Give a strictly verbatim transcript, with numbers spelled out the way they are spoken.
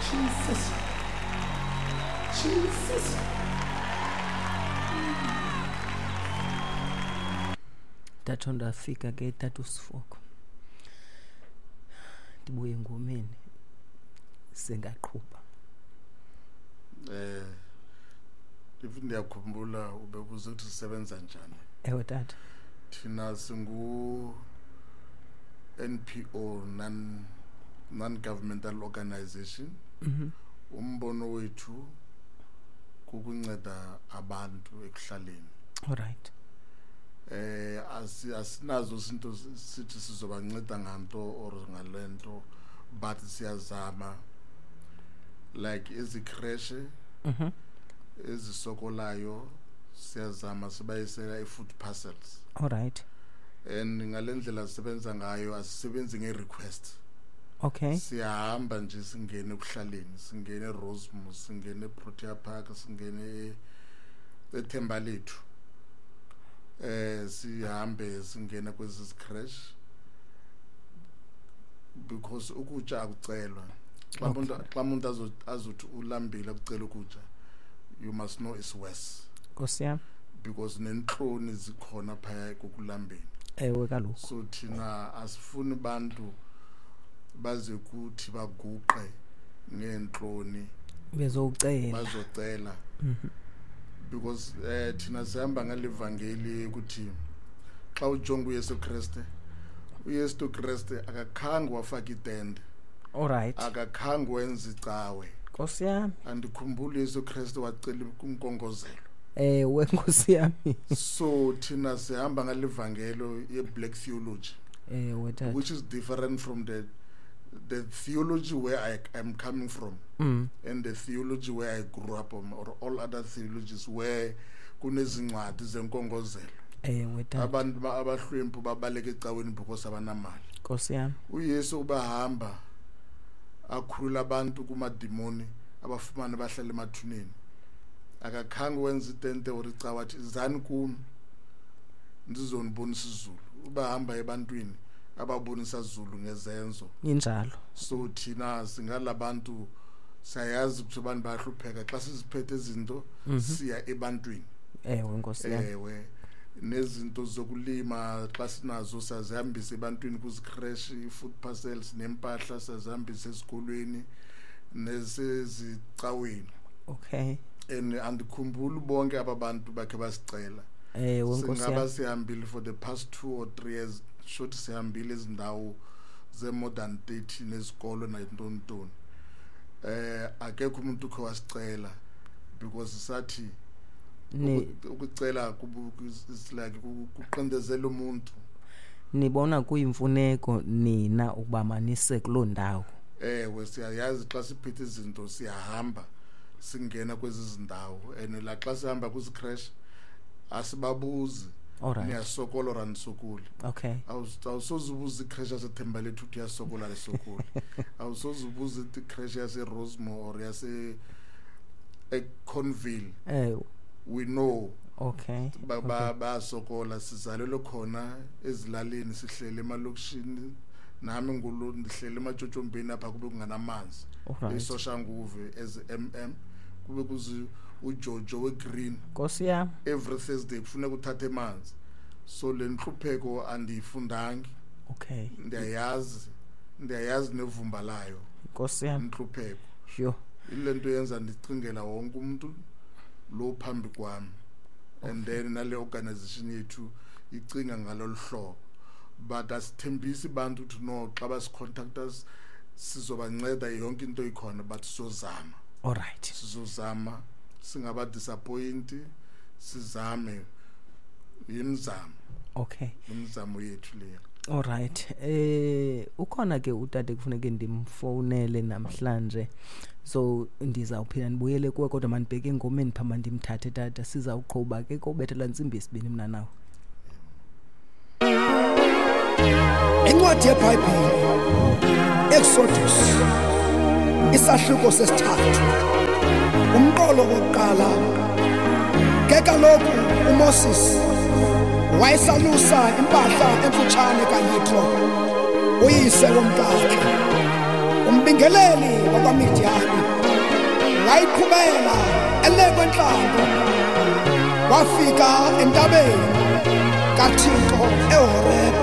Jesus. Jesus. Thatho ndafika ke Tata uSifoko. Ndibuye ngomeni singaqhubha. Eh If ndiyakhumbula ubebuza ukuthi sisebenza njani. Ewe tata. Thina singu N P O, non non-governmental organization. Mhm. Umbono wethu kukunceda abantu ekuhlaleni. All right. Eh asi asinazo izinto sithi sizobanceda nganto or ngalento but siyazama like ezicreche. Mhm. Ezisokolayo siyazama sibayisela i-food parcels. All right. And ngalendlela sisebenza ngayo asisebenzi nge-request. Okay. Siyahamba nje singene ekuhlaleni, singene eRosemont, singene eProtea Park, singene eThemba lethu. Eh sihambe singena kwezi crash because ukutya akucelwa. Xa umuntu xa umuntu azothi ulambile akucela ukutya, you must know it's worse. Nkosi yami. Because nenhloni zikhona phaya kokulambeni. Ewe kaloku. So thina asifuni bantu baze kuthi baguqe ngenhloni bezocela. bazocela. Mhm. Because eh thina sihamba ngalevangeli ukuthi xa ujonga uYesu Kristu uYesu Kristu akakhanga wafaka itende. All right. Akakhanga wenza icawe. Nkosi yami. Andikhumbula uYesu Kristu wacela unkongozelo. Ewe Nkosi yami. So thina sihamba ngalevangelo ye black theology. Ewe tata. Which is different from the the theology where I am coming from. Mm. And the theology where I grew up on, or all other theologies where kunezincwadi zenkongozelo. Ewe tata. Abantu abahlwempu babaleke ecaweni because abanamali. Nkosi yami. uYesu ubahamba akhulula abantu kumadimoni abafumana bahlala emathuneni. Akakhanga wenza itente or icawa athi zani kumi ndizonibonisa izulu. Ubahamba ebantwini ababonisa izulu ngezenzo. Injalo. So thina singalabantu sayazi ukuthi abantu bayahlupheka xa siziphethe izinto siya ebantwini. Ewe Nkosi yami. Ewe nezinto zokulima xa sinazo sazihambisa ebantwini kuzicreche i-food parcels nempahla sazihambisa esikolweni nesezicaweni. Okay. And andikhumbula bonke ababantu bakhe basicela. Ewe Nkosi Singaba yami. sihambile for the past two or three years shothi sihambile izindawo ze more than thirty nezikolo nayintontoni. Eh akekho umuntu ukho wasicela because sathi ukucela is like kuqindezela umuntu. Nibona kuyimfuneko nina ukuba manise kuloo ndawo. Ewe siyayazi xa siphethe izinto siyahamba singena kwezi zindawo and la xa sihamba kuzi crash asibabuzi. Alright. Niyasokola or anisokoli. Okay. Awusozubuza icrash yaseThemba lethu uthi yasokola lesokoli. Awusozubuza icrash yaseRosemont or yase eConville. Ewe. We know. Okay. Ba ba basokola sizalelo khona ezilaleni sihlele emalokishini nami ngulo ndihlele ematshotshombeni apha kube kunganamanzi. eSoshanguve as M M kube kuzi uJojo weGreen. Nkosi yami. Every Thursday kufuneka uthathe amanzi. So le nhlupheko andiyifundangi. Okay. Ndiyayazi ndiyayazi nevumba layo. Nkosi yami. Nhlupheko. Sure. Ilento yenza ndicingela wonke umuntu lo phambi kwami. And then nale organization yethu icinga ngalolu hlobo. But asithembisi bantu to know xa basi contact us sizobanceda yonke into ikhona but sizozama. All right. Sizozama singaba disappoint sizame imizamo. Okay. Imizamo yethu leyo. All right. Eh ukhona ke utate kufuneka ndimfonele namhlanje. So ndizawuphinda ndibuyele kuwe kodwa mandibheke engomeni phamba ndimthathe tata sizawuqhubha ke kobethela insimbi isibini mina nawe. Incwadi yeBhayibheli Exodus isahluko sesithathu umqolo wokuqala ke kaloku uMoses wayesalusa impahla emfutshane kaYitro uyise womkakhe umbingeleli wakwaMidiyani wayiqhubela elekwenhlango wafika entabeni kaThixo eHoreb.